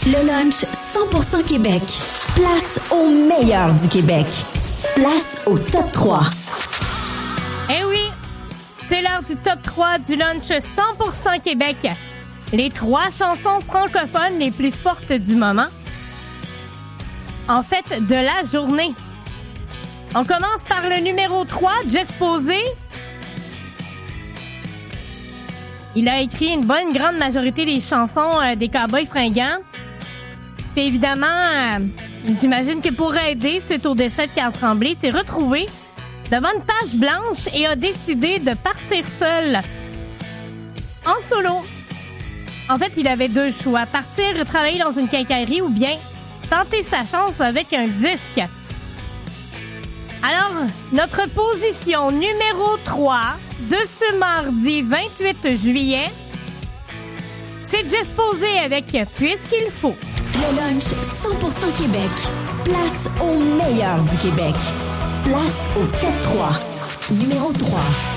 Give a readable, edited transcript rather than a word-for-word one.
Le lunch 100% Québec. Place au meilleur du Québec. Place au top 3. Eh oui, c'est l'heure du top 3 du lunch 100% Québec. Les 3 chansons francophones les plus fortes du moment. En fait, de la journée. On commence par le numéro 3, Jeff Posé. Il a écrit une bonne grande majorité des chansons des Cowboys fringants. Puis évidemment, j'imagine que pour aider suite au décès de Carl Tremblay, s'est retrouvé devant une page blanche et a décidé de partir seul en solo. En fait, il avait 2 choix. Partir travailler dans une quincaillerie ou bien tenter sa chance avec un disque. Alors, notre position numéro 3 de ce mardi 28 juillet, c'est Jeff Posé avec « Puisqu'il faut ». Le lunch 100% Québec. Place au meilleur du Québec. Place au top 3. Numéro 3.